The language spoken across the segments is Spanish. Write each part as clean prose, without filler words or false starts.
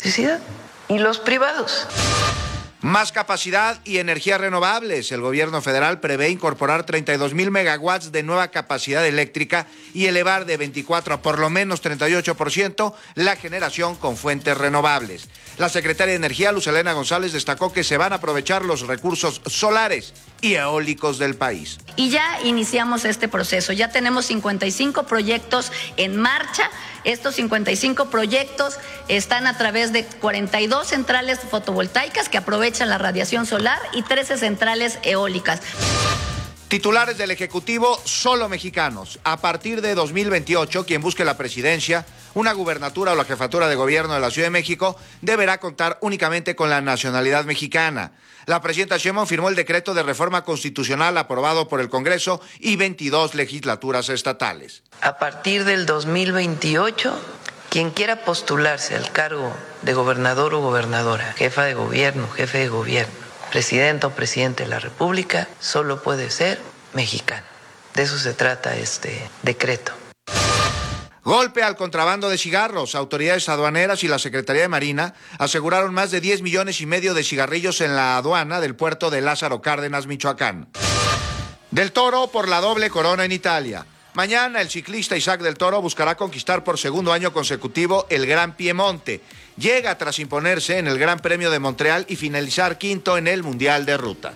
electricidad. Y los privados. Más capacidad y energías renovables. El gobierno federal prevé incorporar 32,000 megawatts de nueva capacidad eléctrica y elevar de 24 a por lo menos 38% la generación con fuentes renovables. La secretaria de Energía, Luz Helena González, destacó que se van a aprovechar los recursos solares y eólicos del país. Y ya iniciamos este proceso, ya tenemos 55 proyectos en marcha. Estos 55 proyectos están a través de 42 centrales fotovoltaicas que aprovechan la radiación solar y 13 centrales eólicas. Titulares del Ejecutivo solo mexicanos. A partir de 2028, quien busque la presidencia, una gubernatura o la jefatura de gobierno de la Ciudad de México deberá contar únicamente con la nacionalidad mexicana. La presidenta Sheinbaum firmó el decreto de reforma constitucional aprobado por el Congreso y 22 legislaturas estatales. A partir del 2028, quien quiera postularse al cargo de gobernador o gobernadora, jefa de gobierno, jefe de gobierno, presidenta o presidente de la República, solo puede ser mexicano. De eso se trata este decreto. Golpe al contrabando de cigarros. Autoridades aduaneras y la Secretaría de Marina aseguraron más de 10,5 millones de cigarrillos en la aduana del puerto de Lázaro Cárdenas, Michoacán. Del Toro por la doble corona en Italia. Mañana el ciclista Isaac Del Toro buscará conquistar por segundo año consecutivo el Gran Piemonte. Llega tras imponerse en el Gran Premio de Montreal y finalizar quinto en el Mundial de Ruta.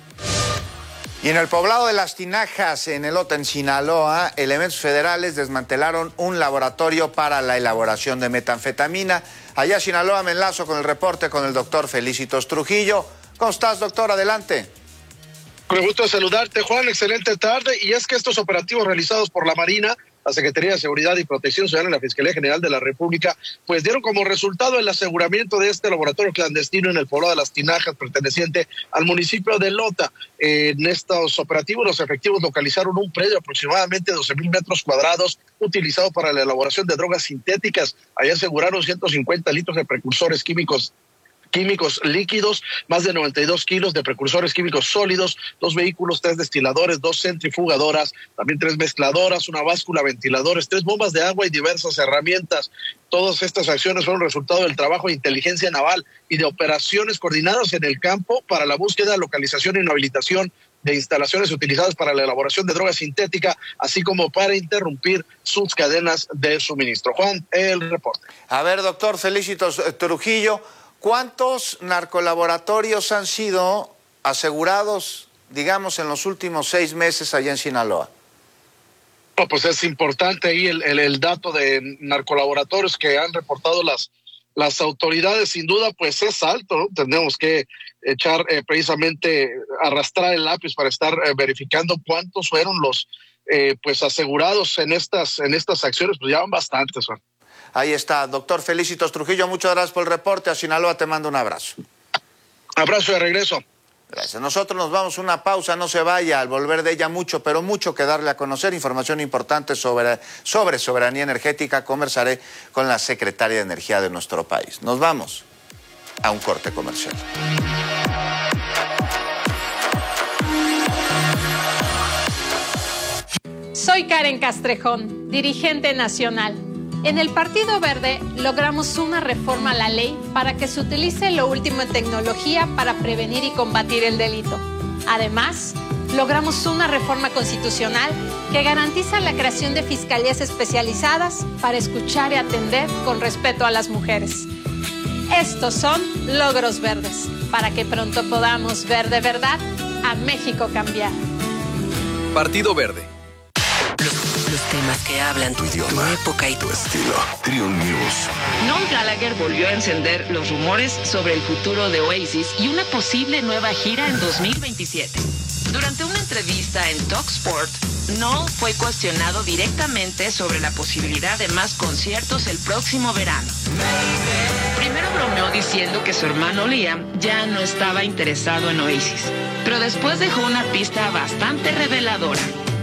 Y en el poblado de Las Tinajas, en Elota, en Sinaloa, elementos federales desmantelaron un laboratorio para la elaboración de metanfetamina. Allá en Sinaloa me enlazo con el reporte con el doctor Felicitos Trujillo. ¿Cómo estás, doctor? Adelante. Con el gusto de saludarte, Juan. Excelente tarde. Y es que estos operativos realizados por la Marina, la Secretaría de Seguridad y Protección Ciudadana y la Fiscalía General de la República, pues dieron como resultado el aseguramiento de este laboratorio clandestino en el poblado de Las Tinajas, perteneciente al municipio de Elota. En estos operativos, los efectivos localizaron un predio de aproximadamente 12,000 metros cuadrados utilizado para la elaboración de drogas sintéticas. Ahí aseguraron 150 litros de precursores químicos líquidos, más de 92 kilos de precursores químicos sólidos, 2 vehículos, 3 destiladores, 2 centrifugadoras, también 3 mezcladoras, una báscula, ventiladores, 3 bombas de agua y diversas herramientas. Todas estas acciones fueron resultado del trabajo de inteligencia naval y de operaciones coordinadas en el campo para la búsqueda, localización y inhabilitación de instalaciones utilizadas para la elaboración de droga sintética, así como para interrumpir sus cadenas de suministro. Juan, el reporte. A ver, doctor Felicitos Trujillo, ¿cuántos narcolaboratorios han sido asegurados, digamos, en los últimos 6 meses allá en Sinaloa? No, pues es importante ahí el dato de narcolaboratorios que han reportado las autoridades. Sin duda, pues es alto, ¿no? Tenemos que echar precisamente, arrastrar el lápiz para estar verificando cuántos fueron los pues asegurados en estas acciones. Pues ya van bastantes, Juan. Ahí está, doctor Felicitos Trujillo, muchas gracias por el reporte. A Sinaloa te mando un abrazo. Abrazo de regreso. Gracias. Nosotros nos vamos a una pausa, no se vaya. Al volver de ella mucho, pero mucho que darle a conocer. Información importante sobre soberanía energética. Conversaré con la secretaria de Energía de nuestro país. Nos vamos a un corte comercial. Soy Karen Castrejón, dirigente nacional. En el Partido Verde logramos una reforma a la ley para que se utilice lo último en tecnología para prevenir y combatir el delito. Además, logramos una reforma constitucional que garantiza la creación de fiscalías especializadas para escuchar y atender con respeto a las mujeres. Estos son logros verdes, para que pronto podamos ver de verdad a México cambiar. Partido Verde. Los temas que hablan tu idioma, tu época y tu estilo. Triun News. Noel Gallagher volvió a encender los rumores sobre el futuro de Oasis y una posible nueva gira en 2027. Durante una entrevista en TalkSport, Noel fue cuestionado directamente sobre la posibilidad de más conciertos el próximo verano. Primero bromeó diciendo que su hermano Liam ya no estaba interesado en Oasis, pero después dejó una pista bastante reveladora.